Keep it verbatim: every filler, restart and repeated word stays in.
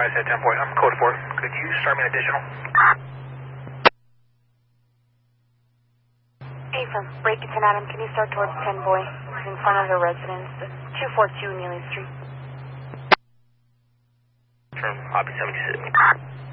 advise at ten point. I'm code four. Could you start me an additional? Hey, from Brakenton, Adam, can you start towards ten boy? It's in front of the residence, two forty-two Neely Street. From Hobby seventy-six.